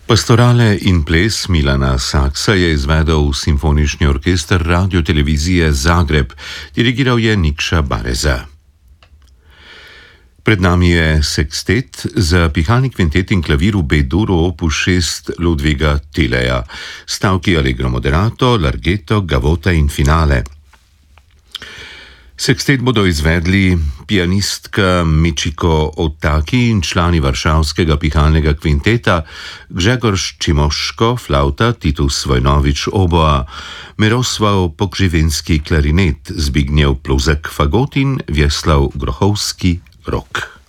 Pastorale in ples Milana Saksa je izvedel simfonični orkester radiotelevizije Zagreb, dirigiral je Nikša Bareza. Pred nami je sekstet za pihalni kvintet in klavir v B-duru opus 6 Ludviga Tileja, stavki Allegro moderato, larghetto, gavota in finale. Sekstet bodo izvedli pianistka Michiko Otaki in člani varšavskega pihalnega kvinteta, Grzegorz Čimoško, flauta, Titus Vojnovič, oboa, Miroslav Pogživinski, klarinet, Zbigniew Pluzek, fagot in Vjeslav Grochowski, rok.